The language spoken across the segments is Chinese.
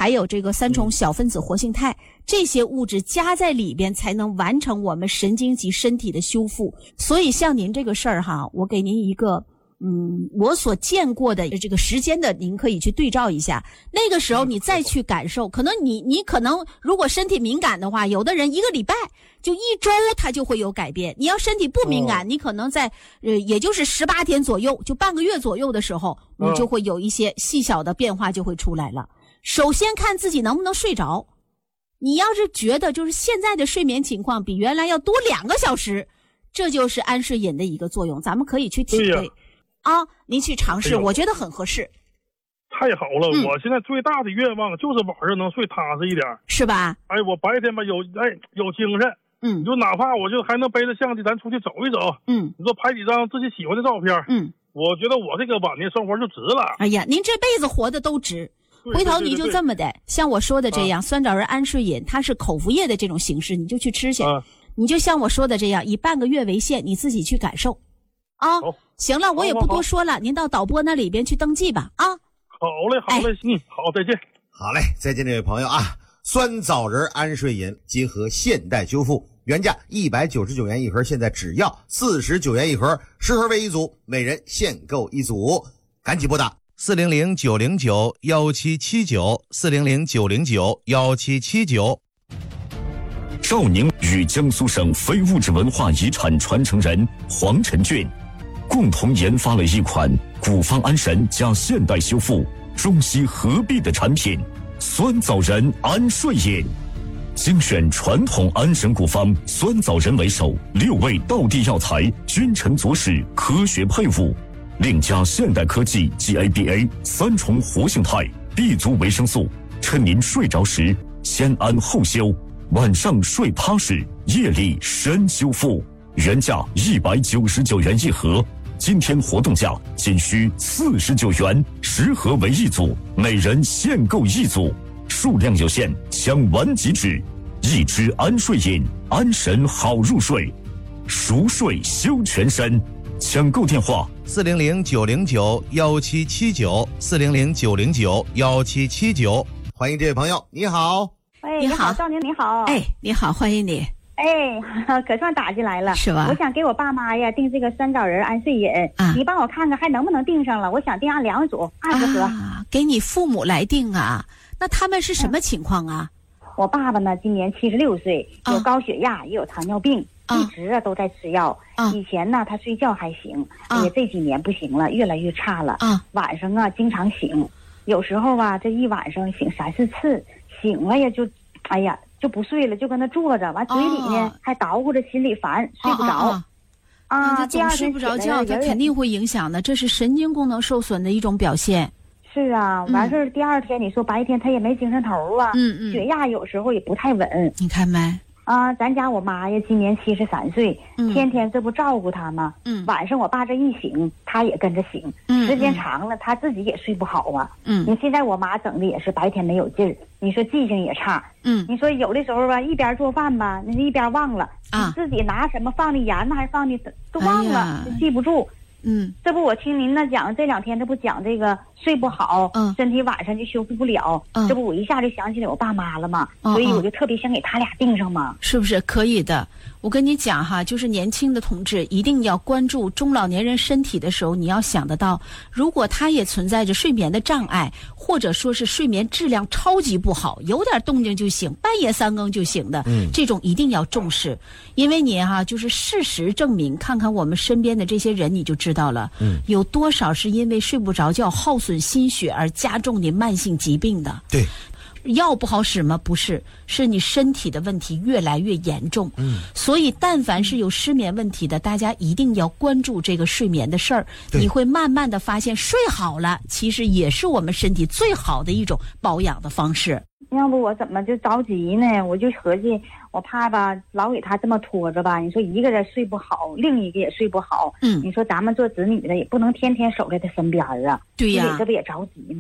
还有这个3重小分子活性肽，这些物质加在里边才能完成我们神经及身体的修复。所以像您这个事儿哈，我给您一个我所见过的这个时间的，您可以去对照一下。那个时候你再去感受，可能你可能如果身体敏感的话，有的人1个礼拜就1周他就会有改变。你要身体不敏感，你可能在也就是18天左右，就半个月左右的时候，你就会有一些细小的变化就会出来了。首先看自己能不能睡着。你要是觉得就是现在的睡眠情况比原来要多2个小时，这就是安睡饮的一个作用，咱们可以去体会。您去尝试，我觉得很合适。 太好了，我现在最大的愿望就是晚上能睡踏实一点，是吧？ 我白天吧有精神，你就哪怕我就还能背着相机咱出去走一走，你说拍几张自己喜欢的照片，我觉得我这个晚年生活就值了。 哎呀，您这辈子活的都值。回头你就这么的，像我说的这样，酸枣仁安睡饮，它是口服液的这种形式，你就去吃去。你就像我说的这样，以半个月为限，你自己去感受。行了，我也不多说了，您到导播那里边去登记吧。好嘞，好，再见。 好嘞，再见这位朋友啊！酸枣仁安睡饮结合现代修复，原价199元一盒，现在只要49元一盒，10盒为一组，每人限购一组，赶紧拨打 400-909-1779，400-909-1779。赵宁与江苏省非物质文化遗产传承人黄晨俊共同研发了一款古方安神加现代修复、中西合璧的产品——酸枣仁安睡饮。精选传统安神古方，酸枣仁为首，6味道地药材君臣佐使，科学配伍，另加现代科技 GABA 3重活性肽、B 族维生素，趁您睡着时先安后修，晚上睡踏实，夜里深修复。原价199元一盒，今天活动价仅需49元，10盒为一组，每人限购一组，数量有限，抢完即止。一支安睡饮，安神好入睡，熟睡修全身。抢购电话 400-909-1779，400-909-1779。欢迎这位朋友，你好。 你好，赵宁，你好。 你好，欢迎你。 可算打进来了， 是吧？ 我想给我爸妈呀订这个酸枣仁安睡饮，你帮我看看还能不能订上了？我想订2组，20盒。 给你父母来订啊？那他们是什么情况啊？ 我爸爸呢，今年76岁，有高血压，也有糖尿病，一直都在吃药。以前呢，他睡觉还行，这几年不行了，越来越差了。晚上经常醒，有时候这一晚上醒3、4次，醒了呀就不睡了，就跟那坐着，完嘴里呢还捣鼓着，心里烦，睡不着。 他总睡不着觉，他肯定会影响的，这是神经功能受损的一种表现。 是啊，完事儿第2天，你说白天他也没精神头啊，血压有时候也不太稳。 你看没？ 咱家我妈呀，今年73岁，天天这不照顾她吗？晚上我爸这一醒，她也跟着醒，时间长了，她自己也睡不好啊。你现在我妈整的也是白天没有劲儿，你说记性也差。你说有的时候一边做饭吧，那是一边忘了，自己拿什么放的盐呢，还放的都忘了，就记不住。这不我听您那讲，这2天这不讲这个睡不好，身体晚上就修复不了，这不我一下就想起来我爸妈了嘛，所以我就特别想给他俩订上嘛。 是不是可以的？我跟你讲哈，就是年轻的同志一定要关注中老年人身体的时候，你要想得到，如果他也存在着睡眠的障碍，或者说是睡眠质量超级不好，有点动静就醒，半夜3更就醒的，这种一定要重视。因为你就是事实证明，看看我们身边的这些人，你就知道了，有多少是因为睡不着觉耗损心血而加重你慢性疾病的。 对。 药不好使吗？不是，是你身体的问题越来越严重。所以但凡是有失眠问题的，大家一定要关注这个睡眠的事儿。你会慢慢的发现，睡好了，其实也是我们身体最好的一种保养的方式。 要不我怎么就着急呢？我就合计，我怕吧，老给他这么拖着吧。你说一个人睡不好，另一个也睡不好。你说咱们做子女的也不能天天守在他身边啊。 对呀， 这不也着急吗？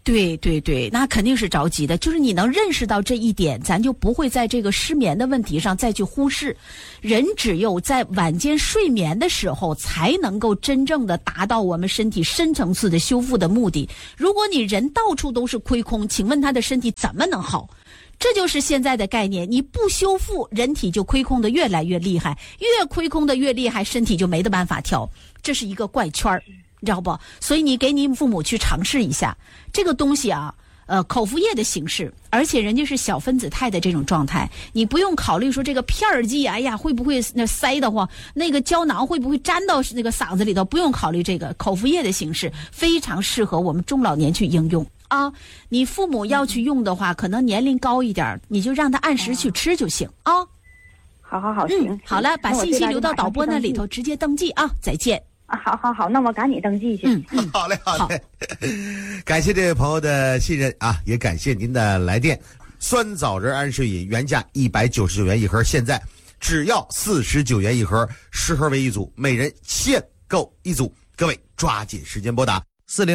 对对对，那肯定是着急的。就是你能认识到这一点，咱就不会在这个失眠的问题上再去忽视。人只有在晚间睡眠的时候，才能够真正的达到我们身体深层次的修复的目的。如果你人到处都是亏空，请问他的身体怎么能好？这就是现在的概念，你不修复，人体就亏空的越来越厉害，越亏空的越厉害，身体就没得办法调，这是一个怪圈儿。知道不？所以你给你父母去尝试一下这个东西啊，口服液的形式，而且人家是小分子肽的这种状态，你不用考虑说这个片儿剂，哎呀会不会那塞得慌，那个胶囊会不会粘到那个嗓子里头，不用考虑这个，口服液的形式非常适合我们中老年去应用啊。你父母要去用的话，可能年龄高一点，你就让他按时去吃就行啊。 好，行， 好了，把信息留到导播那里头，直接登记啊。再见。 好，那我赶紧登记去。 好嘞。感谢这位朋友的信任啊，也感谢您的来电。酸枣仁安睡饮原价199元一盒，现在只要49元一盒，10盒为一组，每人限购一组。各位抓紧时间拨打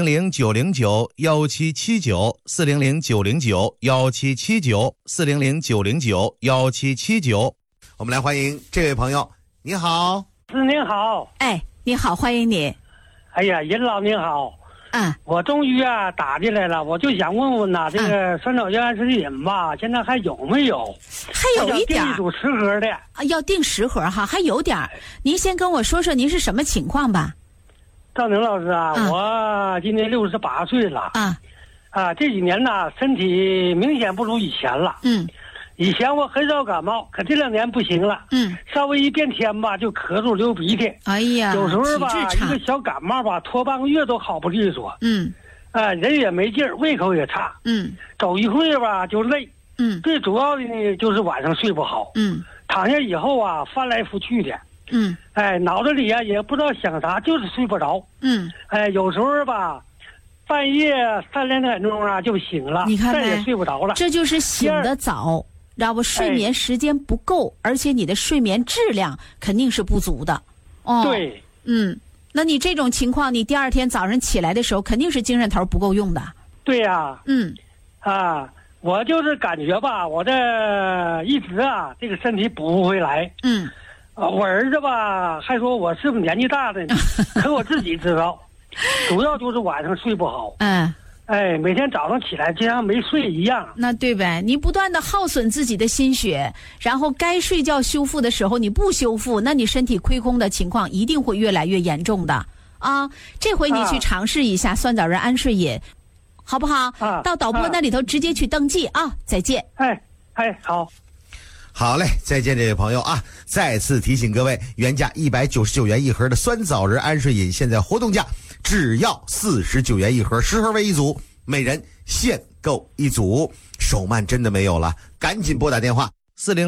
400-909-1779，400-909-1779，400-909-1779。我们来欢迎这位朋友。你好。 您好。 哎，你好，欢迎你。 哎呀，任老您好。我终于打进来了，我就想问问这个酸枣仁安睡饮吧，现在还有没有？ 还有一点。 订一组10盒的。 要订10盒哈，还有点。您先跟我说说您是什么情况吧。 赵宁老师我今年68岁了。这几年身体明显不如以前了。以前我很少感冒，可这2年不行了。稍微一变天吧，就咳嗽流鼻涕。 哎呀， 有时候吧，一个小感冒吧，拖半个月都好不利索。人也没劲儿，胃口也差。走一会儿吧就累。最主要的呢就是晚上睡不好。躺下以后翻来覆去的。脑子里也不知道想啥，就是睡不着。有时候吧，半夜3、2点钟就醒了， 你看再也睡不着了。 这就是醒得早。知道不？睡眠时间不够，而且你的睡眠质量肯定是不足的。 对。 那你这种情况，你第2天早上起来的时候，肯定是精神头不够用的。 对呀。我就是感觉吧，我这一直这个身体补不回来。我儿子吧还说我是不是年纪大了呢？可我自己知道，主要就是晚上睡不好。每天早上起来就像没睡一样。 那对呗，你不断的耗损自己的心血，然后该睡觉修复的时候你不修复，那你身体亏空的情况一定会越来越严重的啊。这回你去尝试一下酸枣仁安睡饮，好不好？到导播那里头直接去登记啊。再见。 好。 好嘞，再见这位朋友啊！再次提醒各位，原价199元一盒的酸枣仁安睡饮，现在活动价只要49元一盒，10盒为一组，每人限购一组。手慢真的没有了，赶紧拨打电话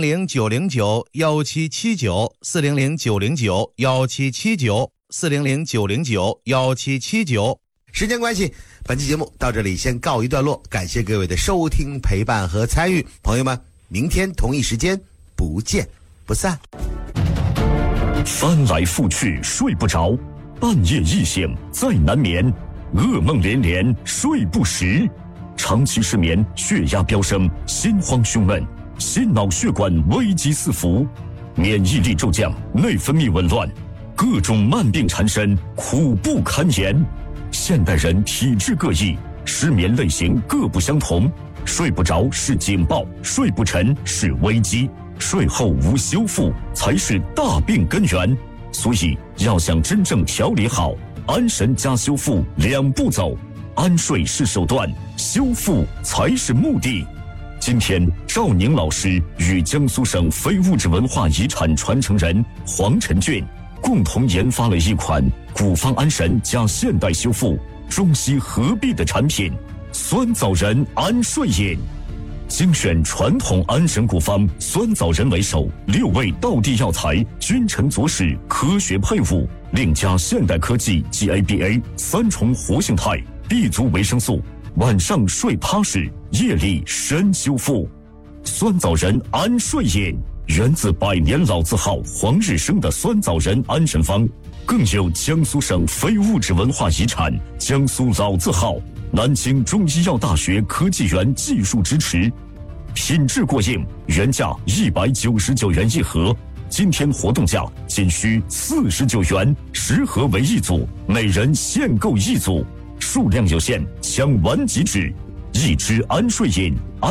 400-909-1779，400-909-1779，400-909-1779。时间关系，本期节目到这里先告一段落，感谢各位的收听、陪伴和参与，朋友们，明天同一时间不见不散。 翻来覆去睡不着，半夜一醒再难眠，噩梦连连睡不实，长期失眠，血压飙升，心慌胸闷，心脑血管危机四伏，免疫力骤降，内分泌紊乱，各种慢病缠身，苦不堪言。现代人体质各异，失眠类型各不相同，睡不着是警报，睡不沉是危机，睡后无修复才是大病根源。所以要想真正调理好，安神加修复2步走，安睡是手段，修复才是目的。今天赵宁老师与江苏省非物质文化遗产传承人黄晨俊共同研发了一款古方安神加现代修复中西合璧的产品酸枣仁安睡饮，精选传统安神古方酸枣仁为首，6味道地药材君臣佐使科学配伍，另加现代科技 GABA 3重活性肽 B 族维生素，晚上睡踏实，夜里深修复。酸枣仁安睡饮源自100年老字号黄日升的酸枣仁安神方，更有江苏省非物质文化遗产江苏老字号南京中医药大学科技园技术支持，品质过硬，原价199元一盒，今天活动价仅需49元，10盒为一组，每人限购一组，数量有限，抢完即止。一支安睡饮。